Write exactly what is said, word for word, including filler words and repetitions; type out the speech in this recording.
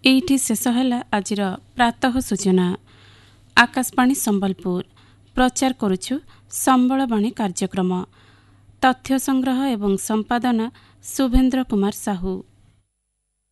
ଏଇଠି ଶେଷ ହେଲା ଆଜିର ପ୍ରାତଃ ସୂଚନା। ଆକାଶବାଣୀ ସମ୍ବଲପୁର ପ୍ରଚାର କରୁଛୁ ସମ୍ବଳବାଣୀ କାର୍ଯ୍ୟକ୍ରମ। ତଥ୍ୟ ସଂଗ୍ରହ ଏବଂ ସମ୍ପାଦନା ଶୁଭେନ୍ଦ୍ର କୁମାର ସାହୁ।